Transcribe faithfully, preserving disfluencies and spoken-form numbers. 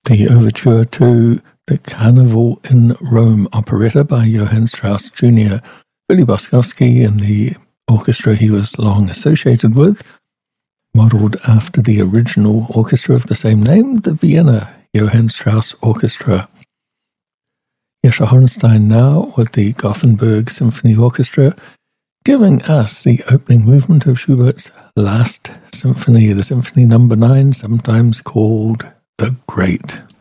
the overture to the Carnival in Rome operetta by Johann Strauss Junior Billy Boskovsky and the orchestra he was long associated with, modelled after the original orchestra of the same name, the Vienna Johann Strauss Orchestra. Yasha Hornstein now with the Gothenburg Symphony Orchestra, giving us the opening movement of Schubert's Last Symphony, the Symphony Number Nine, sometimes called the Great.